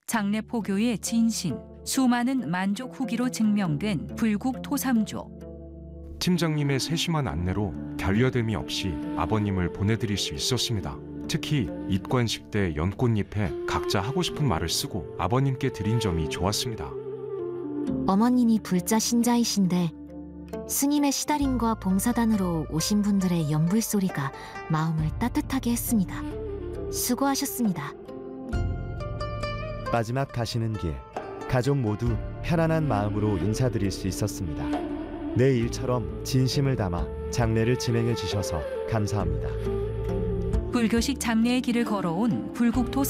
장례 포교의 진심, 수많은 만족 후기로 증명된 불국 토삼조. 팀장님의 세심한 안내로 결여됨이 없이 아버님을 보내드릴 수 있었습니다. 특히 입관식 때 연꽃잎에 각자 하고 싶은 말을 쓰고 아버님께 드린 점이 좋았습니다. 어머님이 불자 신자이신데 스님의 시달림과 봉사단으로 오신 분들의 연불소리가 마음을 따뜻하게 했습니다. 수고하셨습니다. 마지막 가시는 길, 가족 모두 편안한 마음으로 인사드릴 수 있었습니다. 내 일처럼 진심을 담아 장례를 진행해 주셔서 감사합니다. 불교식 장례의 길을 걸어온 불국토